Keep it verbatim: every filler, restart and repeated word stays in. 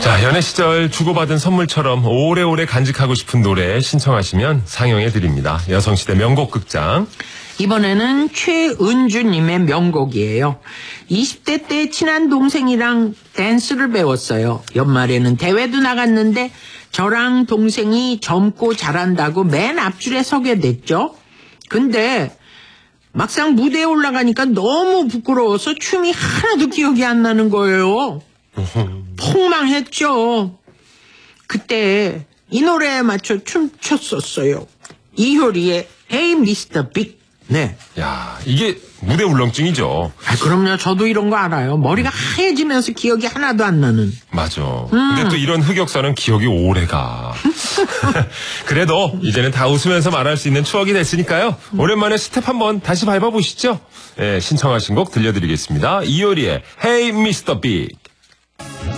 자, 연애 시절 주고받은 선물처럼 오래오래 간직하고 싶은 노래 신청하시면 상영해드립니다. 여성시대 명곡 극장. 이번에는 최은주님의 명곡이에요. 이십 대 때 친한 동생이랑 댄스를 배웠어요. 연말에는 대회도 나갔는데 저랑 동생이 젊고 잘한다고 맨 앞줄에 서게 됐죠. 근데 막상 무대에 올라가니까 너무 부끄러워서 춤이 하나도 기억이 안 나는 거예요. 폭망했죠. 그때 이 노래에 맞춰 춤췄었어요. 이효리의 Hey 미스터 Big. 네. 야, 이게 무대 울렁증이죠. 아, 그럼요. 저도 이런 거 알아요. 머리가 하얘지면서 기억이 하나도 안 나는. 맞아. 음. 근데 또 이런 흑역사는 기억이 오래가. 그래도 이제는 다 웃으면서 말할 수 있는 추억이 됐으니까요. 오랜만에 스텝 한번 다시 밟아보시죠. 네, 신청하신 곡 들려드리겠습니다. 이효리의 Hey 미스터 Big.